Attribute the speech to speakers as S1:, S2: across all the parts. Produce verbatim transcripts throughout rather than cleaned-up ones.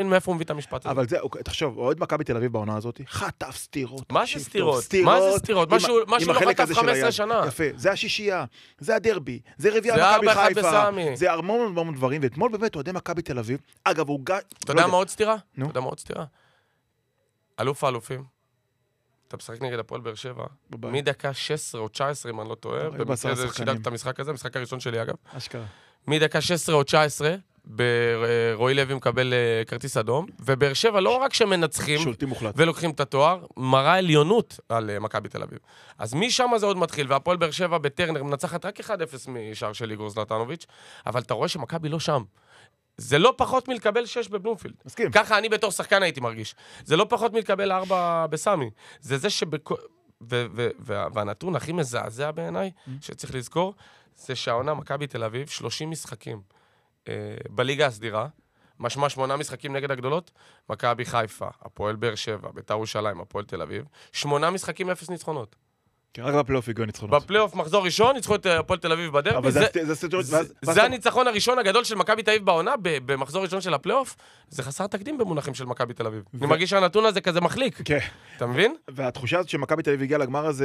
S1: מאיפה הוא מביא את המשפט הזה.
S2: אבל זה, תחשוב, אוהד מכבי תל אביב בעונה הזאת, חטף סתירות.
S1: מה זה סתירות? מה זה סתירות? משהו לא חטף חמש עשרה שנה.
S2: יפה, זה השישייה, זה הדרבי, זה רביע מכבי חיפה, זה המון המון דברים, ואתמול באמת אוהדי מכבי תל אביב, אגב, הוא גא...
S1: אתה יודע מה עוד סתירה? אתה יודע מה עוד סתירה? אלוף האלופים. אתה משחק נגד הפועל באר שבע, מדקה שש עשרה או תשע עשרה, אם אני לא טועה, במקרה זה שידרתי את המשחק הזה, המשחק הראשון שלי אגב.
S2: אשכרה.
S1: מדקה שש עשרה או תשע עשרה, רועי לוי מקבל כרטיס אדום, ובאר שבע לא רק שמנצחים ולוקחים את התואר, מראה עליונות על מכבי תל אביב. אז משם זה עוד מתחיל, והפועל באר שבע בטרנר מנצחת רק אחד אפס משער של איגור זלטנוביץ', אבל אתה רואה שמכבי לא שם. זה לא פחות מלקבל שש בבלומפילד.
S2: מסכים.
S1: ככה אני בתור שחקן הייתי מרגיש. זה לא פחות מלקבל ארבע בסמי. זה זה שבכל... ו- ו- ו- והנתון הכי מזעזע בעיניי, שצריך לזכור, זה שהעונה מכבי תל אביב, שלושים משחקים אה, בליגה הסדירה, משמע שמונה משחקים נגד הגדולות, מכבי חיפה, הפועל באר שבע, בית"ר ירושלים, הפועל תל אביב, שמונה משחקים אפס ניצחונות.
S2: רק בפלייאוף הגיעו ניצחונות.
S1: בפלייאוף מחזור ראשון, ניצחו את הפועל תל אביב בדרבי.
S2: אבל זה, זה, זה, זה,
S1: זה, זה הניצחון הראשון הגדול של מכבי תל אביב בעונה, במחזור ראשון של הפלייאוף. זה חסר תקדים במונחים של מכבי תל אביב. ו... אני מרגיש שהנתון הזה כזה מחליק.
S2: כן.
S1: אתה מבין?
S2: והתחושה הזאת שמכבי תל אביב הגיעה לגמר הזה,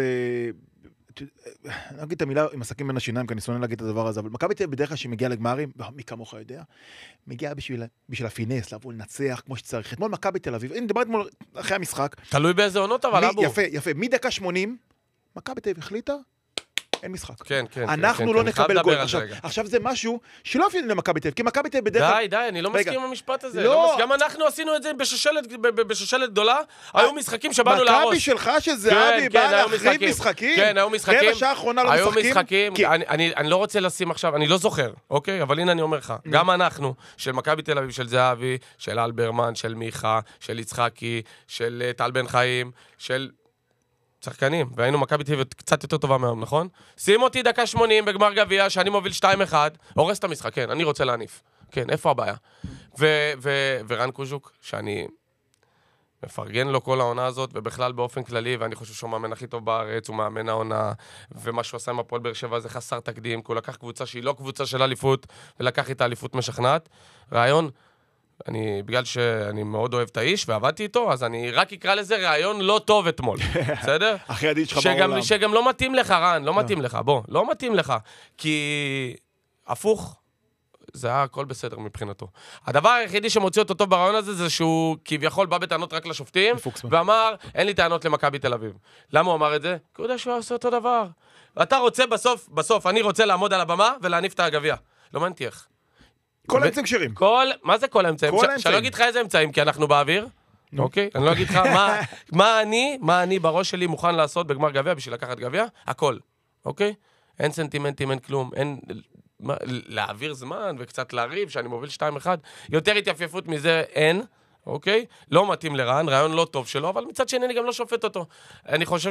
S2: אני אגיד את המילה עם עסקים בין השיניים, כי אני שונא להגיד את הדבר הזה, אבל מכבי תל אביב בדרך כלל שהיא מגיעה לגמרים, מי כמוך יודע, מגיעה בשביל, בשביל הפינס, לבוא לנצח כמו שצריך. אתמול מכבי תל אביב, הנה, דיברתי מול אחרי המשחק.
S1: תלוי באיזה עונות, אבל אבו.
S2: יפה, יפה. מדקה שמונים, מכבי תל אביב החליטה, אין משחק.
S1: כן, כן.
S2: אנחנו לא נקבל גול. עכשיו זה משהו שלא אפילו למכבי תל אביב, כי מכבי תל אביב בדרך כלל...
S1: די, די, אני לא מסכים עם המשפט הזה. לא. גם אנחנו עשינו את זה בשושלת גדולה, היו משחקים שבאנו להרוס.
S2: מכבי שלך שזהבי בא להחריב משחקים?
S1: כן, היו משחקים.
S2: רבע שעה האחרונה לא משחקים?
S1: היו משחקים. אני לא רוצה לשים עכשיו, אני לא זוכר, אוקיי? אבל הנה אני אומר לך, גם אנחנו, של מכבי תל אביב, של זהבי, של אלברמן, של מיכה, של יצחקי, של טל בן חיים, של שחקנים, והיינו מכבי תל אביב קצת יותר טובה מהיום, נכון? שים אותי דקה שמונים בגמר גביע, שאני מוביל שתיים אחד, הורס את המשחק, כן, אני רוצה להניף. כן, איפה הבעיה? ו- ו- ורן קוז'וק, שאני מפרגן לו כל העונה הזאת, ובכלל באופן כללי, ואני חושב שהוא מאמן הכי טוב בארץ, הוא מאמן העונה, ומה שהוא עשה עם הפועל באר שבע זה חסר תקדים, כי הוא לקח קבוצה שהיא לא קבוצה של אליפות, ולקח איתה אליפות משכנעת. רעיון, אני, בגלל שאני מאוד אוהב את האיש, ועבדתי איתו, אז אני רק אקרא לזה רעיון לא טוב אתמול, בסדר?
S2: אחרי עדיד שלך
S1: שגם,
S2: בעולם.
S1: שגם לא מתאים לך, רן, לא מתאים לך, בוא, לא מתאים לך, כי הפוך, זה היה הכל בסדר מבחינתו. הדבר היחידי שמוציא אותו טוב ברעיון הזה, זה שהוא כביכול בא בטענות רק לשופטים, ואמר, אין לי טענות למכבי תל אביב. למה הוא אמר את זה? כי הוא יודע שהוא עושה אותו דבר. ואתה רוצה בסוף, בסוף, אני רוצה לעמוד על הבמה ולהניף את הגביע. לא מעניין איך.
S2: כל האמצעים קשרים.
S1: כל, מה זה כל האמצעים? שאני לא אגיד לך איזה אמצעים, כי אנחנו באוויר, אוקיי? אני לא אגיד לך מה אני, מה אני בראש שלי מוכן לעשות בגמר גביע, בשביל לקחת גביע, הכל, אוקיי? אין סנטימנטים, אין כלום, אין להעביר זמן וקצת להריב, שאני מוביל שתיים אחד, יותר התייפייפות מזה אין, אוקיי? לא מתאים לרען, רעיון לא טוב שלו, אבל מצד שני אני גם לא שופט אותו. אני חושב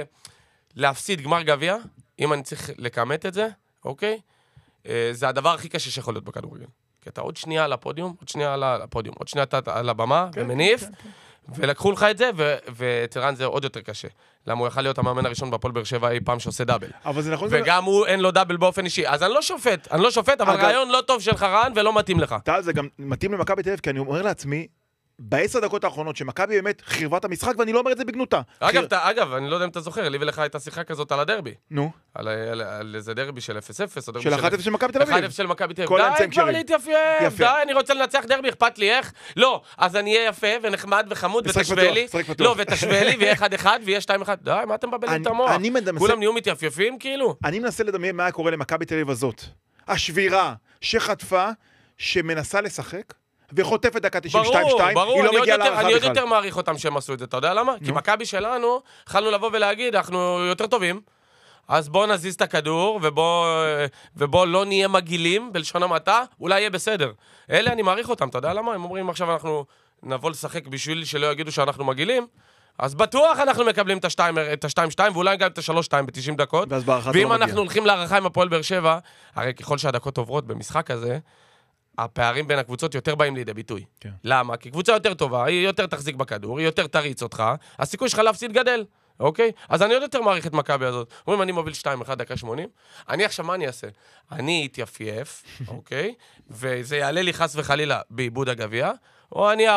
S1: שלהפסיד גמר גביע, אם אני צריך לקמת את זה, אוקיי? זה הדבר הכי קשה שיכול להיות בכדורגל. כי אתה עוד שנייה על הפודיום, עוד שנייה על הפודיום, עוד שנייה אתה על הבמה, ומניף, ולקחו לך את זה, ואצל רן זה עוד יותר קשה. למה הוא יכל להיות המאמן הראשון בפועל באר שבע אי פעם שעושה דאבל. וגם הוא אין לו דאבל באופן אישי. אז אני לא שופט, אני לא שופט, אבל רעיון לא טוב שלך רן, ולא מתאים לך.
S2: טל, זה גם מתאים למכבי תל אביב, כי אני אומר לעצמי, בעשר דקות האחרונות שמכבי באמת חירבה את המשחק, ואני לא אומר את זה בגנותה.
S1: אגב, אגב, אני לא יודע אם אתה זוכר, לי ולך הייתה שיחה כזאת על הדרבי.
S2: נו.
S1: על איזה דרבי של אפס אפס,
S2: של אחת אפס של מכבי תל אביב.
S1: אחת אפס של מכבי תל אביב. די, כבר להתייפייף. די, אני רוצה לנצח דרבי, אכפת לי איך? לא, אז אני אהיה יפה ונחמד וחמוד ותשווה לי. לא, ותשווה לי, ויהיה אחד אחד, ויהיה שתיים אחד. די, מה אתם מבלעים את המוח? כולם נהיו מתייפייפים, כאילו.
S2: אני מנסה לדמיין מה קורה למכבי תל אביב הזאת. השבירה שחטפה, שמנסה לשחק, וחוטפת דקה תשעים ושתיים שתיים, היא לא מגיעה להערכה בכלל.
S1: אני עוד יותר מעריך אותם שהם עשו את זה, אתה יודע למה? כי מכבי שלנו, יכלנו לבוא ולהגיד, אנחנו יותר טובים, אז בואו נזיז את הכדור, ובואו לא נהיה מגילים, בלשון המעטה, אולי יהיה בסדר. אלה אני מעריך אותם, אתה יודע למה? הם אומרים עכשיו אנחנו נבוא לשחק בשביל שלא יגידו שאנחנו מגילים, אז בטוח אנחנו מקבלים את ה-שתיים שתיים, ואולי גם את ה-שלוש שתיים ב-תשעים דקות, ואם אנחנו הולכים להערכה עם הפועל באר שבע, הרי ככל שהדקות עוברות במשחק הזה, הפערים בין הקבוצות יותר באים לידי ביטוי. כן. למה? כי קבוצה יותר טובה, היא יותר תחזיק בכדור, היא יותר תריץ אותך, הסיכוי שלך להפסיד גדל, אוקיי? אז אני עוד יותר מעריך את מכבי הזאת. אומרים, אני מוביל שתיים אחת דקה שמונים, אני עכשיו מה אני אעשה? אני אתייפייף, אוקיי? וזה יעלה לי חס וחלילה בעיבוד הגביע, או אני